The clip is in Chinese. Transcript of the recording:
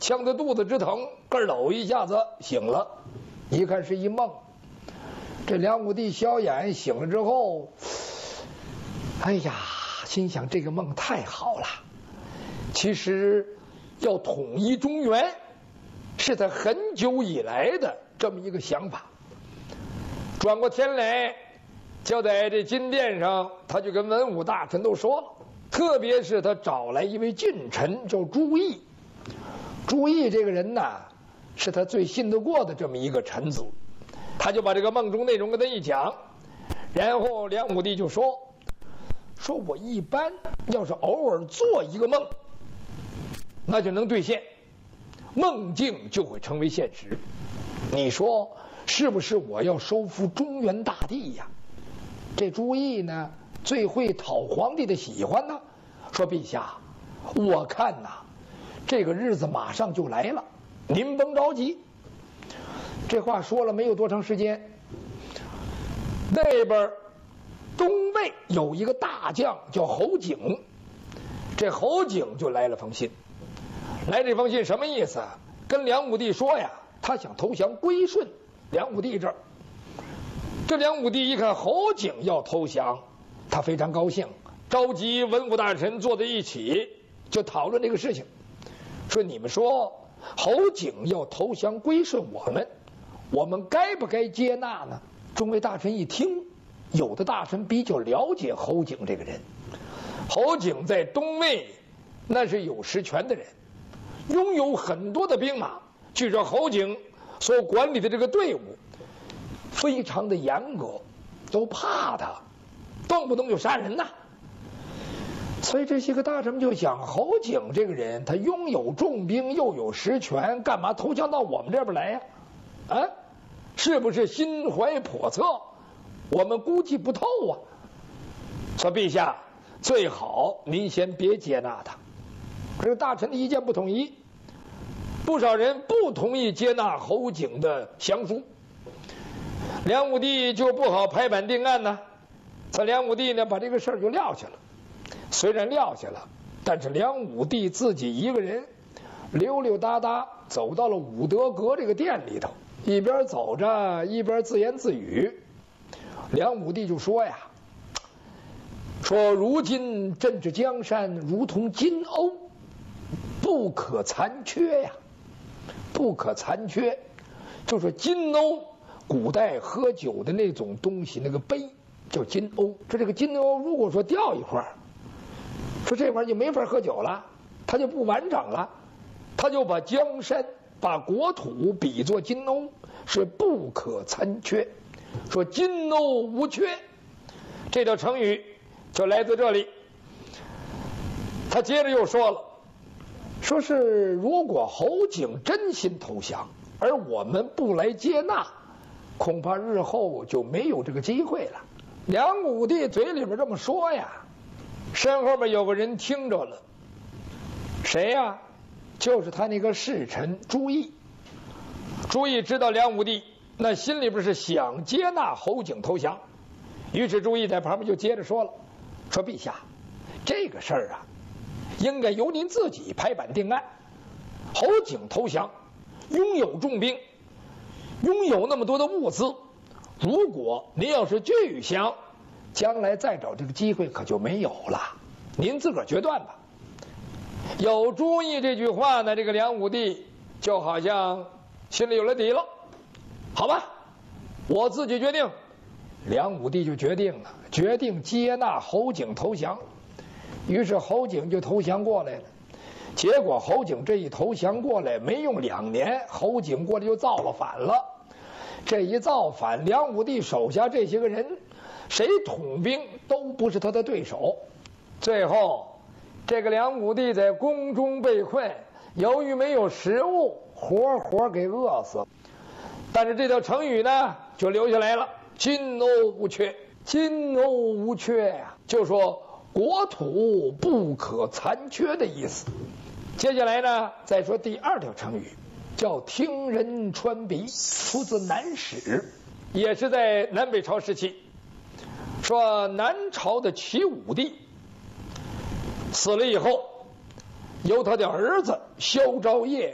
呛得肚子直疼，咯抖一下子醒了，一看是一梦。这梁武帝萧衍醒了之后，哎呀，心想这个梦太好了。其实要统一中原，是他很久以来的这么一个想法。转过天来，就在这金殿上，他就跟文武大臣都说了，特别是他找来一位近臣叫朱毅。朱毅这个人呢，是他最信得过的这么一个臣子。他就把这个梦中内容跟他一讲，然后梁武帝就说我一般要是偶尔做一个梦，那就能兑现，梦境就会成为现实。你说是不是我要收复中原大地呀？这朱毅呢，最会讨皇帝的喜欢呢，说陛下，我看呐，这个日子马上就来了，您甭着急。这话说了没有多长时间，那边东魏有一个大将叫侯景，这侯景就来了封信。来这封信什么意思？跟梁武帝说呀，他想投降归顺梁武帝这儿。这梁武帝一看侯景要投降，他非常高兴，召集文武大臣坐在一起，就讨论这个事情，说你们说侯景要投降归顺我们该不该接纳呢？众位大臣一听，有的大臣比较了解侯景这个人。侯景在东魏那是有实权的人，拥有很多的兵马。据说侯景所管理的这个队伍非常的严格，都怕他，动不动就杀人呐。所以这些个大臣们就想，侯景这个人他拥有重兵又有实权，干嘛投降到我们这边来呀？啊，是不是心怀叵测？我们估计不透啊。说陛下，最好您先别接纳他。这个大臣的意见不统一，不少人不同意接纳侯景的降书。梁武帝就不好拍板定案呢。这梁武帝呢，把这个事儿就撂下了。虽然撂下了，但是梁武帝自己一个人溜溜达达走到了武德阁这个殿里头，一边走着一边自言自语。梁武帝就说呀，说如今朕之江山如同金瓯，不可残缺呀，不可残缺。就说金瓯，古代喝酒的那种东西，那个杯叫金瓯。说这个金瓯如果说掉一块，说这块就没法喝酒了，它就不完整了。他就把江山把国土比作金瓯，是不可残缺。说金瓯无缺，这条成语就来自这里。他接着又说了，说是如果侯景真心投降，而我们不来接纳，恐怕日后就没有这个机会了。梁武帝嘴里边这么说呀，身后边有个人听着了。谁呀？就是他那个侍臣朱毅。朱毅知道梁武帝那心里边是想接纳侯景投降，于是朱毅在旁边就接着说了，说陛下，这个事儿啊，应该由您自己拍板定案。侯景投降，拥有重兵，拥有那么多的物资，如果您要是拒降，将来再找这个机会可就没有了，您自个儿决断吧。有朱毅这句话呢，这个梁武帝就好像心里有了底了。好吧，我自己决定。梁武帝就决定接纳侯景投降。于是侯景就投降过来了。结果侯景这一投降过来，没用2年，侯景过来就造了反了。这一造反，梁武帝手下这些个人，谁统兵都不是他的对手。最后，这个梁武帝在宫中被困，由于没有食物，活活给饿死。但是这条成语呢，就留下来了，金瓯无缺。金瓯无缺呀，就说国土不可残缺的意思。接下来呢，再说第2条成语，叫听人穿鼻，出自南史，也是在南北朝时期。说南朝的齐武帝死了以后，由他的儿子萧昭业